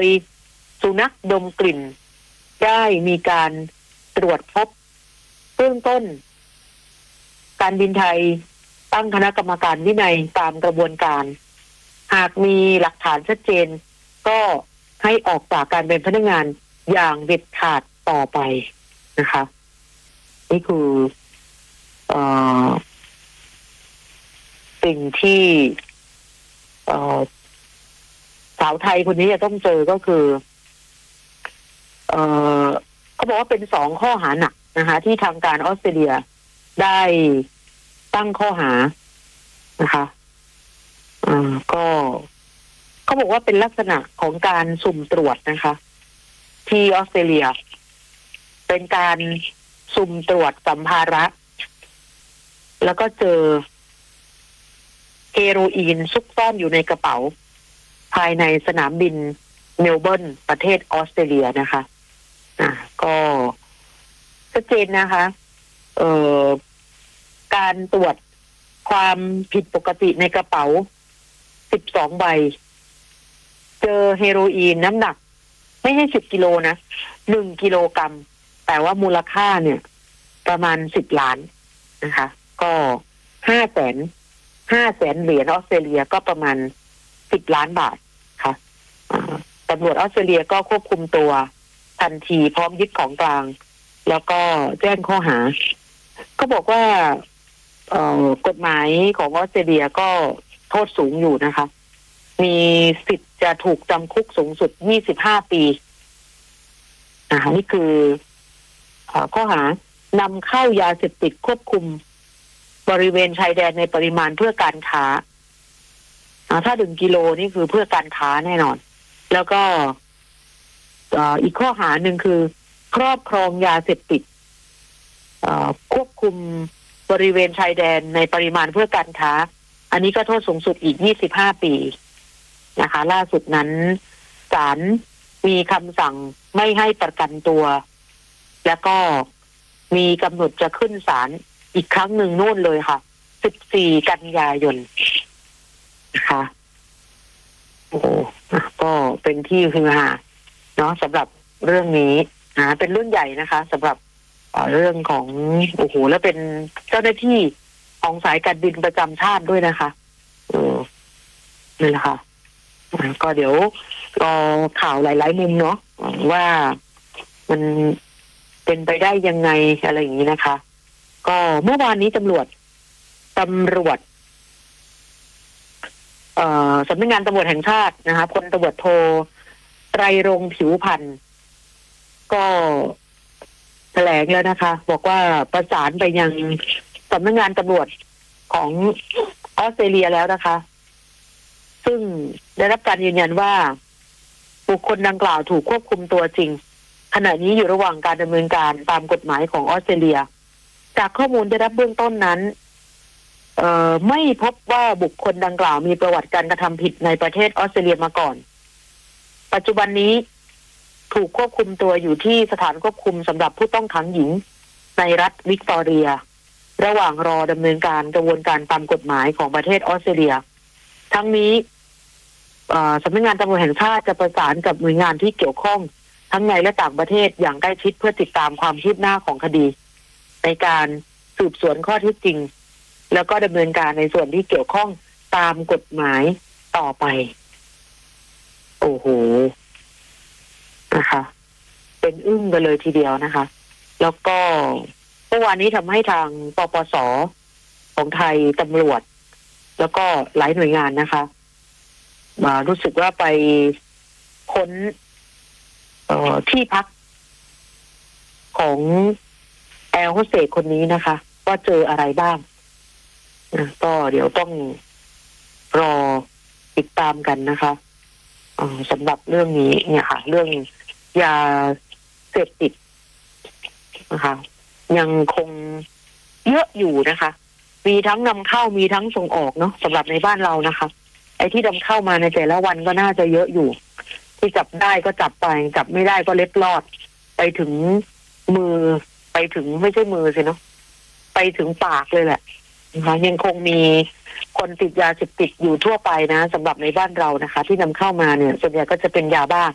ยสุนัขดมกลิ่นได้มีการตรวจพบเบื้องต้นการบินไทยตั้งคณะกรรมการวินัยตามกระบวนการหากมีหลักฐานชัดเจนก็ให้ออกจากการเป็นพนักงานอย่างเด็ดขาดต่อไปนะคะนี่คือสิ่งที่สาวไทยคนนี้จะต้องเจอก็คือเขาบอกว่าเป็น2ข้อหาหนักนะคะที่ทางการออสเตรเลียได้ตั้งข้อหานะคะก็เขาบอกว่าเป็นลักษณะของการสุ่มตรวจนะคะที่ออสเตรเลียเป็นการสุ่มตรวจสัมภาระแล้วก็เจอเฮโรอีนซุกซ่อนอยู่ในกระเป๋าภายในสนามบินเมลเบิร์นประเทศออสเตรเลียนะคะก็ชัดเจนนะคะการตรวจความผิดปกติในกระเป๋า12ใบเจอเฮโรอีนน้ำหนักไม่ใช่10กิโลนะ1กิโลกรัมแต่ว่ามูลค่าเนี่ยประมาณ10ล้านนะคะก็500,000 เหรียญออสเตรเลียก็ประมาณ10ล้านบาทค่ะตำรวจออสเตรเลียก็ควบคุมตัวทันทีพร้อมยึดของกลางแล้วก็แจ้งข้อหาก็บอกว่ากฎหมายของออสเตรเลียก็โทษสูงอยู่นะคะมีสิทธิ์จะถูกจำคุกสูงสุด25ปีนี่คือข้อหานำเข้ายาเสพติดควบคุมบริเวณชายแดนในปริมาณเพื่อการค้าถ้า1กิโลนี่คือเพื่อการค้าแน่นอนแล้วก็อีกข้อหาหนึ่งคือครอบครองยาเสพติดควบคุมบริเวณชายแดนในปริมาณเพื่อการค้าอันนี้ก็โทษสูงสุดอีก25ปีนะคะล่าสุดนั้นศาลมีคำสั่งไม่ให้ประกันตัวแล้วก็มีกำหนดจะขึ้นศาลอีกครั้งหนึ่งนู่นเลยค่ะ14กันยายนนะคะโอ้ก็เป็นที่ฮือฮาเนาะสำหรับเรื่องนี้เป็นเรื่องใหญ่นะคะสำหรับเรื่องของโอ้โหแล้วเป็นเจ้าหน้าที่ของสายการบินประจำชาติด้วยนะคะนี่แหละค่ะก็เดี๋ยวรอข่าวหลายๆมุมเนาะว่ามันเป็นไปได้ยังไงอะไรอย่างนี้นะคะก็เมื่อวานนี้ตำรวจสำนักงานตำรวจแห่งชาตินะคะพลตำรวจโทไตรรงค์ผิวพันธ์ก็แถลงแล้วนะคะบอกว่าประสานไปยังสำนักงานตำรวจของออสเตรเลียแล้วนะคะซึ่งได้รับการยืนยันว่าบุคคลดังกล่าวถูกควบคุมตัวจริงขณะนี้อยู่ระหว่างการดำเนินการตามกฎหมายของออสเตรเลียจากข้อมูลได้รับเบื้องต้นนั้นไม่พบว่าบุคคลดังกล่าวมีประวัติการกระทำผิดในประเทศออสเตรเลียมาก่อนปัจจุบันนี้ถูกควบคุมตัวอยู่ที่สถานควบคุมสำหรับผู้ต้องขังหญิงในรัฐวิกตอเรียระหว่างรอดำเนินการกระบวนการตามกฎหมายของประเทศออสเตรเลียทั้งนี้สำนักงานตำรวจแห่งชาติจะประสานกับหน่วยงานที่เกี่ยวข้องทั้งในและต่างประเทศอย่างใกล้ชิดเพื่อติดตามความคืบหน้าของคดีในการสืบสวนข้อเท็จจริงแล้วก็ดำเนินการในส่วนที่เกี่ยวข้องตามกฎหมายต่อไปโอ้โหนะคะเป็นอึ้งกันเลยทีเดียวนะคะแล้วก็เมื่อวานนี้ทำให้ทางปปส.ของไทยตำรวจแล้วก็หลายหน่วยงานนะคะรู้สึกว่าไปค้นที่พักของแอร์โฮสเตสคนนี้นะคะว่าเจออะไรบ้างก็เดี๋ยวต้องรอติดตามกันนะคะสำหรับเรื่องนี้เนี่ยค่ะเรื่องยาเสพติดนะคะยังคงเยอะอยู่นะคะมีทั้งนำเข้ามีทั้งส่งออกเนาะสำหรับในบ้านเรานะคะไอ้ที่นำเข้ามาในแต่ละวันก็น่าจะเยอะอยู่ที่จับได้ก็จับไปจับไม่ได้ก็เล็ดลอดไปถึงมือไปถึงไม่ใช่มือสิเนาะไปถึงปากเลยแหละนะคะยังคงมีคนติดยาเสพติดอยู่ทั่วไปนะสำหรับในบ้านเรานะคะที่นำเข้ามาเนี่ยส่วนใหญ่ก็จะเป็นยาบ้า